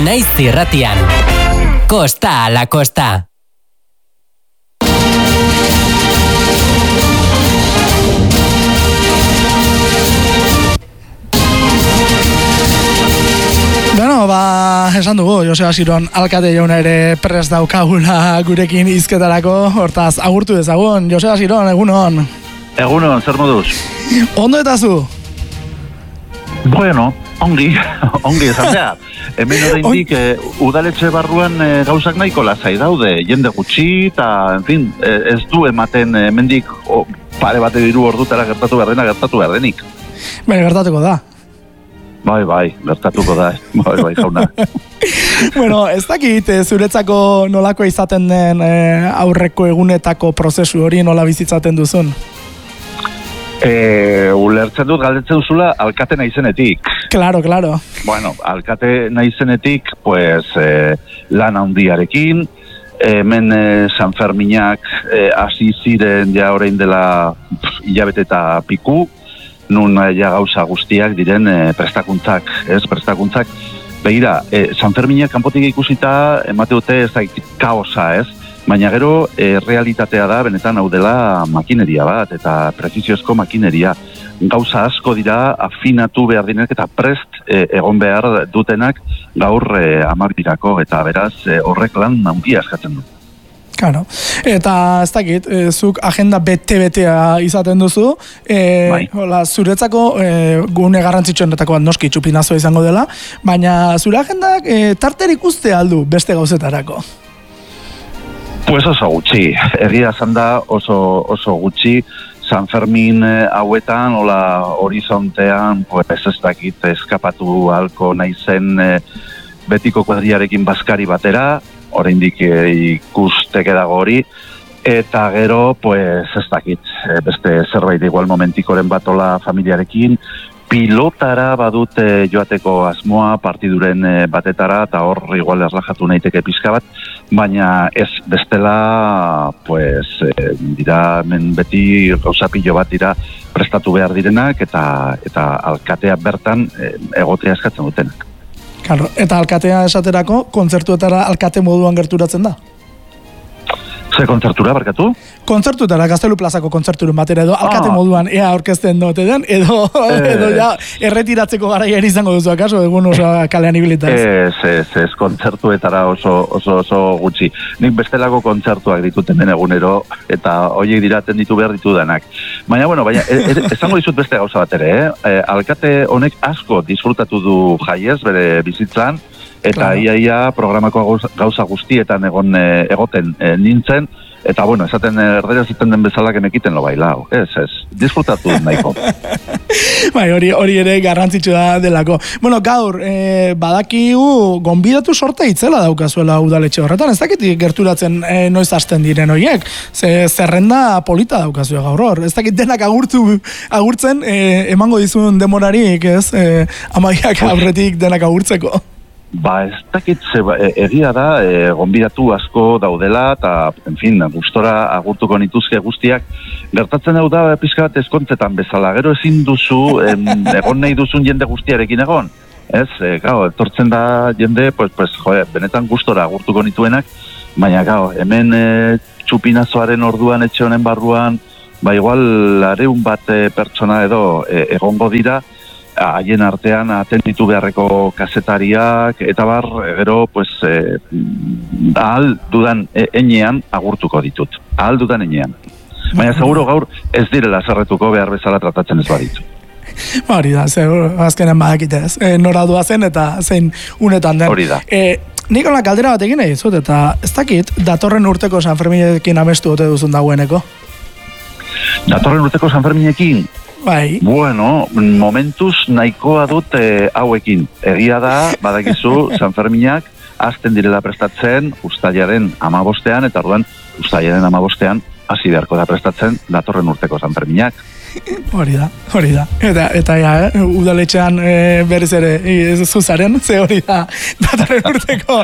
Naiz irratian. Kosta ala kosta. Bueno, esan dugu, Joseba Siron alkate jauna ere prest daukagula gurekin hizketarako, hortaz agurtu dezagun. Joseba Siron, egunon. Egunon, zer moduz? Ondo eta zu? Bueno, ongi esan behar. Hemen oraindik udaletxe barruan gauzak nahiko lasai daude, jende gutxi, eta, en fin, ez du ematen hemendik pare bate diru ordutara gertatu behar denik. Bene, gertatuko da. Bai, gertatuko da, bai, jauna. Bueno, ez dakit, zuretzako nolakoa izaten den aurreko egunetako prozesu hori nola bizitzaten duzun? Ulertzen dut galdetzen duzula alkate naizenetik. Claro. Bueno, alkate naizenetik, pues, lan handiarekin, hemen San Ferminak hasi ziren ja orain dela hilabete eta piku, nun ja gauza guztiak diren prestakuntzak. Begira, San Ferminak kanpotik ikusita emate dute ez da kaosa, ez? Baina gero, realitatea da, benetan hau dela makineria bat, eta preziziozko makineria. Gauza asko dira, afinatu behar direnak eta prest egon behar dutenak gaur amartirako, eta beraz horrek lan handia eskatzen du. Claro. Eta ez dakit, zuk agenda bete-betea izaten duzu, hola, zuretzako gune garrantzitsuenetako bat noski txupinazoa izango dela, baina zure agendak tarterik uste aldu beste gauzetarako? Pues oso gutxi, egia esan da oso gutxi, San Fermin hauetan, hola, horizontean, pues ez dakit, eskapatu halko naizen betiko kuadriarekin bazkari batera, oraindik ikusteke dago hori, eta gero, pues ez dakit, beste zerbait igual momentikoren batola familiarekin, pilotara badute joateko asmoa partiduren batetara, eta hor igual erlajatu naiteke pixka bat, baina ez bestela, pues, dira, men beti gauzapillo bat dira prestatu behar direnak, eta alkatea bertan egotea eskatzen dutenak. Claro, eta alkatea esaterako, kontzertuetara alkate moduan gerturatzen da? Ze kontzertura, barkatu? Kontzertuetara, Gaztelu plazako kontzerturen batera edo alkate moduan ea aurkezten dote den, edo ja erretiratzeko garaia izango duzu akaso, egun oso kalean ibilita ez? Ez, kontzertuetara oso gutxi. Nik bestelako kontzertuak dituten den egunero, eta horiek diraten ditu behar ditudanak. Baina, esango dizut beste gauza bat ere, alkate honek asko disfrutatu du jaiez bere bizitzan, eta ia programako gauza guztietan egoten nintzen, eta esaten erdera ziten den bezalak emekiten lo bailao. Ez, disfrutatu nahiko. Bai, hori ere garrantzitsu da delako. Bueno, gaur, badakigu gonbidatu sorte itzela daukazuela udaletxe horretan, ez dakit gerturatzen noiz hasten diren horiek, zerrenda polita daukazue gaur hor, ez dakit denak agurtzen emango dizun demorarik, ez, amaiak aurretik denak agurtzeko. Ez dakit, egia da, gonbidatu asko daudela, eta, en fin, gustora agurtuko nituzke guztiak, gertatzen hau da, pixka bat eskontzetan bezala, gero ezin duzu, egon nahi duzun jende guztiarekin egon, ez, etortzen da jende, benetan gustora agurtuko nituenak, baina, hemen txupinazoaren orduan, etxe honen barruan, igual, 200 bat pertsona edo egongo dira, haien artean atenditu beharreko kazetariak, eta gero, ahal dudan enean agurtuko ditut. Ahal dudan enean. Baina seguro gaur ez direla zerretuko behar bezala tratatzen ez baditu. Hori da, azkenen badakite ez. Nora duazen eta zein unetan den. Hori da. Nikola kaldera bat egin egizut, eta ez dakit, datorren urteko San Ferminekin amestu ote duzun dagoeneko? Datorren urteko San Ferminekin? Bai. Bueno, momentuz nahikoa dut hauekin. Egia da, badakizu, San Ferminak hasten direla prestatzen uztailaren 15ean, eta orduan uztailaren 15ean hasi beharko da prestatzen datorren urteko San Ferminak. Hori da. Eta udaletxean berriz ere zuzaren, ze hori da datorren urteko.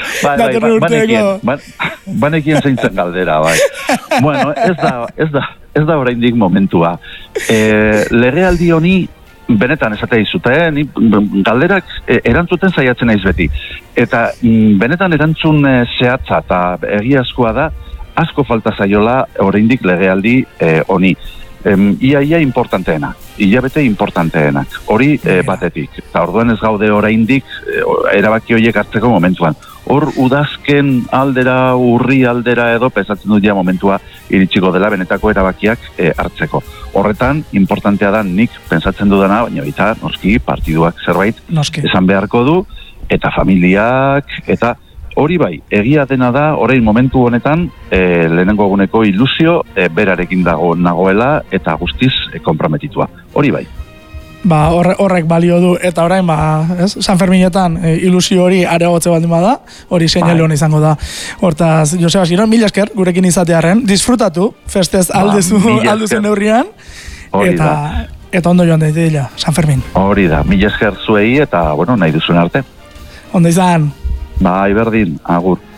Banekien zeintzen galdera, bai. Bueno, ez da oraindik momentua. Legealdi honi benetan esatea dizute, ni galderak erantzuten saiatzen naiz beti. Eta benetan erantzun zehatza eta egiazkoa da, asko falta zaiola oraindik legealdi honi. Ia importanteena, hilabete importanteenak, hori batetik. Eta orduan ez gaude oraindik erabaki horiek hartzeko momentuan. Hor udazken aldera, urri aldera edo, pesatzen dut ja momentua iritsiko dela benetako erabakiak hartzeko. Horretan, importantea da nik pensatzen dudana, baina baita, noski, partiduak zerbait esan beharko du, eta familiak, eta hori bai, egia dena da, orain momentu honetan, lehenengo eguneko ilusio berarekin nagoela eta guztiz konprometitua. Hori bai. Horrek balio du, eta orain, San Ferminetan ilusio hori areagotze baldin bada, hori seinale hona izango da. Hortaz, Joseba Xiron, mila esker gurekin izatearen, disfrutatu, festez alduzu neurrian, eta ondo joan daitela, San Fermin. Hori da, mila esker zuei, eta, nahi duzuen arte. Ondo izan. Bai, berdin, agur.